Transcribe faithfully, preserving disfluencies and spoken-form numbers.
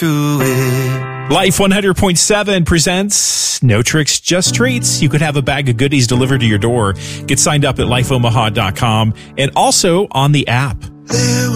through it. Life one hundred point seven presents No Tricks, Just Treats. You could have a bag of goodies delivered to your door. Get signed up at life omaha dot com and also on the app. There